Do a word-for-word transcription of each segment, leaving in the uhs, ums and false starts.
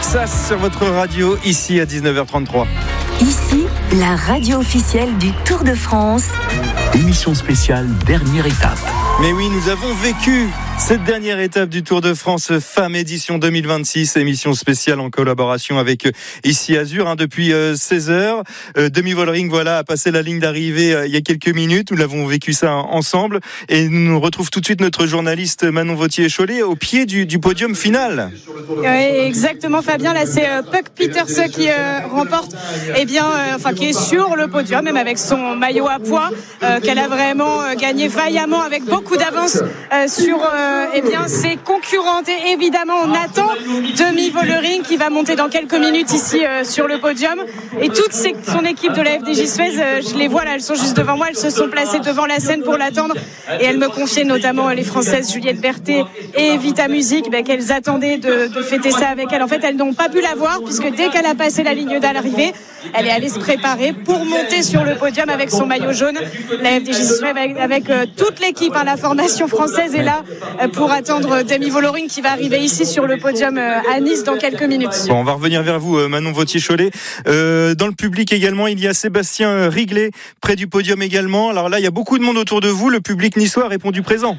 Texas sur votre radio, ici à dix-neuf heures trente-trois. Ici, la radio officielle du Tour de France. Émission spéciale, dernière étape. Mais oui, nous avons vécu cette dernière étape du Tour de France Femmes édition deux mille vingt-six, émission spéciale en collaboration avec Ici Azur hein, depuis euh, seize heures. Euh, Demi-Vollering voilà, a passé la ligne d'arrivée euh, il y a quelques minutes. Nous l'avons vécu ça ensemble. Et nous retrouve tout de suite notre journaliste Manon Vauthier-Cholet au pied du, du podium final. Oui, exactement Fabien. Là, c'est euh, Puck Peters qui euh, remporte, eh bien, euh, enfin qui est sur le podium, même avec son maillot à pois, euh, qu'elle a vraiment euh, gagné vaillamment avec beaucoup d'avance euh, sur euh, eh bien, ses concurrentes. Et évidemment, on attend Demi-Vollering qui va monter dans quelques minutes ici euh, sur le podium. Et toute ses, son équipe de la F D J Suez, euh, je les vois là, elles sont juste devant moi, elles se sont placées devant la scène pour l'attendre. Et elles me confiaient notamment les Françaises Juliette Berthet et Vita Music bah, qu'elles attendaient de, de fêter ça avec elle. En fait, elles n'ont pas pu la voir puisque dès qu'elle a passé la ligne d'arrivée, elle est allée se préparer pour monter sur le podium avec son maillot jaune. La F D J Suez avec, avec euh, toute l'équipe, hein, la formation française est là euh, pour attendre Demi-Vollering qui va arriver ici sur le podium euh, à Nice dans quelques minutes. Bon, on va revenir vers vous, Manon Vauthier-Cholet. Euh, dans le public également, il y a Sébastien Riglet près du podium également. Alors là, il y a beaucoup de monde autour de vous. Le public niçois a répondu présent.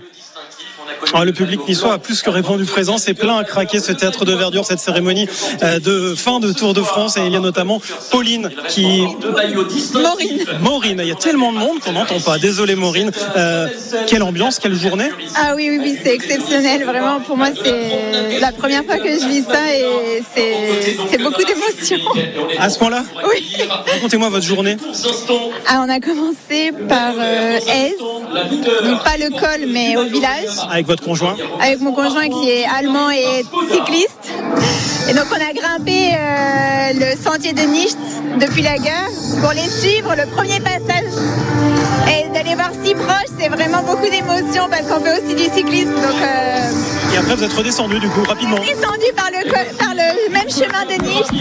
Ah, le public niçois a plus que répondu présent, c'est plein à craquer ce théâtre de verdure, cette cérémonie de fin de Tour de France. Et il y a notamment Pauline qui... Maureen. Maureen, il y a tellement de monde qu'on n'entend pas. Désolé Maureen. Euh, quelle ambiance, quelle journée. Ah oui, oui, oui, c'est exceptionnel. Vraiment, pour moi, c'est la première fois que je vis ça et c'est, c'est beaucoup d'émotions. À ce point-là ? Oui. Racontez-moi votre journée. Ah, on a commencé par euh, Aise, donc pas le col, mais au village. Avec votre conjoint ? Avec mon conjoint qui est allemand et cycliste. Et donc on a grimpé euh, le sentier de Nicht depuis la gare pour les suivre, le premier passage. Et d'aller voir si proche, c'est vraiment beaucoup d'émotions parce qu'on fait aussi du cyclisme. Donc, euh... Et après vous êtes redescendu du coup rapidement. Descendu par le, par le même chemin de Nicht.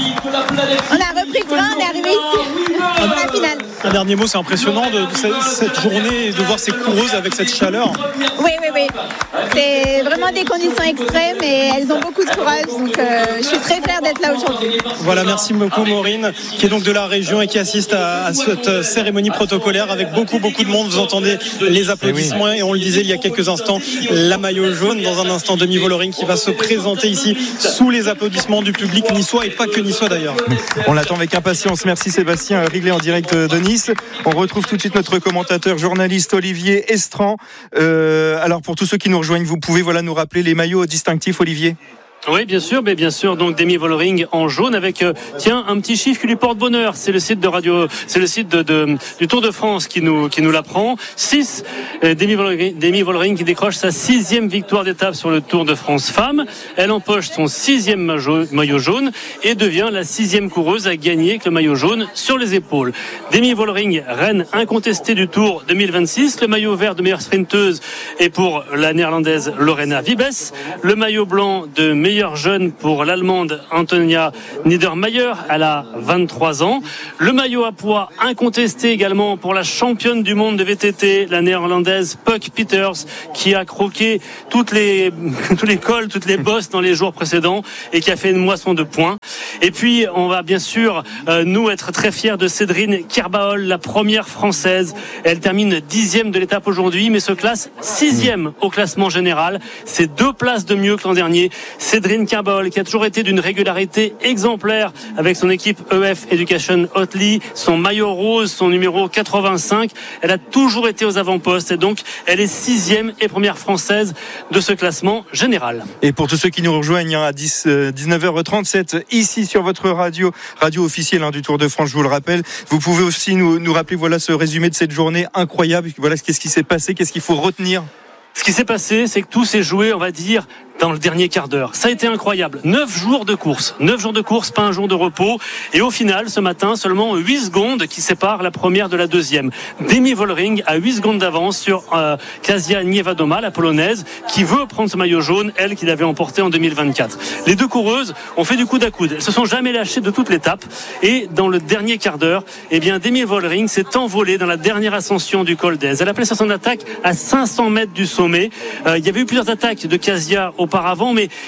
On a repris le train, on est arrivé ici pour la finale. Un dernier mot, c'est impressionnant de, de cette, cette journée et de voir ces coureuses avec cette chaleur. Oui, oui, oui. C'est vraiment des conditions extrêmes et elles ont beaucoup de courage. Donc euh, je suis très fière d'être là aujourd'hui. Voilà, merci beaucoup Maureen, qui est donc de la région et qui assiste à, à cette cérémonie protocolaire avec beaucoup, beaucoup de monde. Vous entendez les applaudissements et on le disait il y a quelques instants, la maillot jaune. Dans un instant, Demi-Vollering qui va se présenter ici sous les applaudissements du public niçois et pas que niçois d'ailleurs. On l'attend avec impatience. Merci Sébastien Riglet en direct de Nice. On retrouve tout de suite notre commentateur journaliste Olivier Estran. Euh, alors pour tous ceux qui nous rejoignent, vous pouvez voilà, nous rappeler les maillots distinctifs, Olivier ? Oui, bien sûr, mais bien sûr. Donc Demi-Vollering en jaune avec euh, tiens un petit chiffre qui lui porte bonheur. C'est le site de radio, c'est le site de, de du Tour de France qui nous qui nous l'apprend. six euh, Demi-Vollering, Demi-Vollering qui décroche sa sixième victoire d'étape sur le Tour de France Femmes. Elle empoche son sixième maillot, maillot jaune et devient la sixième coureuse à gagner avec le maillot jaune sur les épaules. Demi-Vollering, reine incontestée du Tour deux mille vingt-six. Le maillot vert de meilleure sprinteuse est pour la néerlandaise Lorena Wiebes. Le maillot blanc de meilleure jeune pour l'allemande Antonia Niedermayer, elle a vingt-trois ans. Le maillot à pois incontesté également pour la championne du monde de V T T, la néerlandaise Puck Peters, qui a croqué toutes les, tous les cols, toutes les bosses dans les jours précédents et qui a fait une moisson de points. Et puis, on va bien sûr, euh, nous, être très fiers de Cédrine Kerbaol, la première française. Elle termine dixième de l'étape aujourd'hui, mais se classe sixième au classement général. C'est deux places de mieux que l'an dernier. Cédrine Kerbaol, qui a toujours été d'une régularité exemplaire avec son équipe E F Education Oatly, son maillot rose, son numéro quatre-vingt-cinq. Elle a toujours été aux avant-postes et donc elle est sixième et première française de ce classement général. Et pour tous ceux qui nous rejoignent à dix, dix-neuf heures trente-sept, ici sur votre radio, radio officielle hein, du Tour de France, je vous le rappelle, vous pouvez aussi nous, nous rappeler voilà, ce résumé de cette journée incroyable. Voilà, qu'est-ce qui s'est passé, qu'est-ce qu'il faut retenir? Ce qui s'est passé, c'est que tout s'est joué, on va dire, dans le dernier quart d'heure. Ça a été incroyable. Neuf jours de course. Neuf jours de course, pas un jour de repos. Et au final, ce matin, seulement huit secondes qui séparent la première de la deuxième. Demi-Vollering a huit secondes d'avance sur euh, Kasia Niewiadoma, la polonaise, qui veut prendre ce maillot jaune, elle qui l'avait emporté en deux mille vingt-quatre. Les deux coureuses ont fait du coude à coude. Elles se sont jamais lâchées de toute l'étape. Et dans le dernier quart d'heure, eh bien, Demi-Vollering s'est envolée dans la dernière ascension du col d'Aise. Elle a placé son attaque à cinq cents mètres du sommet. Euh, il y avait eu plusieurs attaques de Kasia au auparavant, mais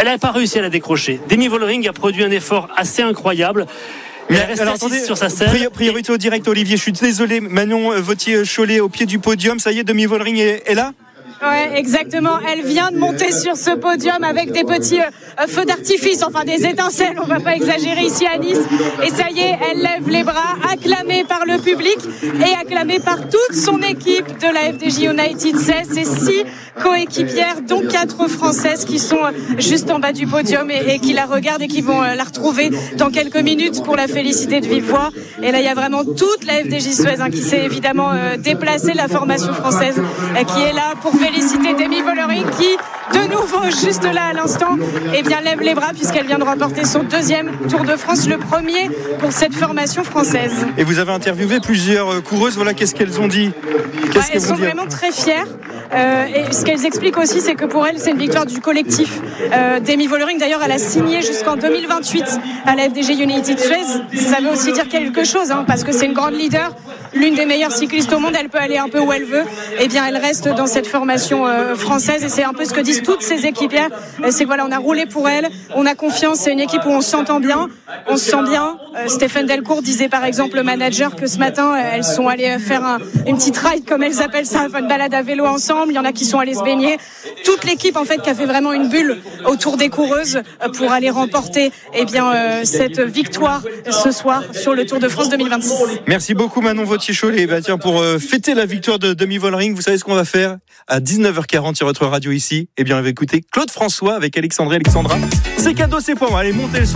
Elle n'a pas réussi à la décrocher. Demi Vollering a produit un effort assez incroyable. Mais elle reste alors, assise attendez, sur sa selle. Priorité au direct, Olivier. Je suis désolé. Manon Vauthier-Cholet au pied du podium. Ça y est, Demi Vollering est, est là. Ouais, exactement. Elle vient de monter sur ce podium avec des petits euh, feux d'artifice, enfin des étincelles, on va pas exagérer ici à Nice. Et ça y est, elle lève les bras, acclamée par le public et acclamée par toute son équipe de la F D J United seize. C'est six coéquipières, dont quatre françaises qui sont juste en bas du podium et, et qui la regardent et qui vont la retrouver dans quelques minutes pour la féliciter de vive voix. Et là, il y a vraiment toute la F D J Suez hein, qui s'est évidemment euh, déplacée, la formation française euh, qui est là pour féliciter Demi Vollering qui, de nouveau, juste là à l'instant, eh bien, lève les bras puisqu'elle vient de remporter son deuxième Tour de France, le premier pour cette formation française. Et vous avez interviewé plusieurs coureuses, voilà, qu'est-ce qu'elles ont dit? Qu'est-ce ouais, Elles sont dire vraiment très fières. Euh, et ce qu'elles expliquent aussi, c'est que pour elles, c'est une victoire du collectif. Euh, Demi Vollering, d'ailleurs, elle a signé jusqu'en deux mille vingt-huit à la F D J United Suez. Ça veut aussi dire quelque chose, hein, parce que c'est une grande leader, l'une des meilleures cyclistes au monde. Elle peut aller un peu où elle veut. Eh bien, elle reste dans cette formation euh, française, et c'est un peu ce que disent toutes ses équipières. Euh, c'est que voilà, on a roulé pour elle, on a confiance. C'est une équipe où on s'entend bien, on se sent bien. Euh, Stéphane Delcourt disait par exemple, le manager, que ce matin, elles sont allées faire un, une petite ride, comme elles appellent ça, une balade à vélo ensemble. Il y en a qui sont allés se baigner. Toute l'équipe en fait qui a fait vraiment une bulle autour des coureuses pour aller remporter eh bien, euh, cette victoire ce soir sur le Tour de France deux mille vingt-six. Merci beaucoup Manon Vauthier-Cholet. Bah, tiens, pour euh, fêter la victoire de Demi Vollering, vous savez ce qu'on va faire à dix-neuf heures quarante sur votre radio ici? Eh bien, on va écouter Claude François avec Alexandre et Alexandra. C'est cadeau, c'est pour moi. Allez, montez le son.